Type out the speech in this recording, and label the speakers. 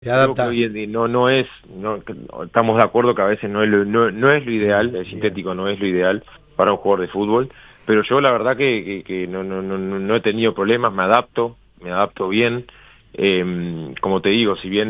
Speaker 1: Te
Speaker 2: Creo que hoy
Speaker 1: adaptás.
Speaker 2: en día estamos de acuerdo que a veces no es lo ideal, el
Speaker 1: Bien.
Speaker 2: sintético no es lo ideal para un jugador de fútbol, pero yo la verdad que no he tenido problemas, me adapto bien. Como te digo, si bien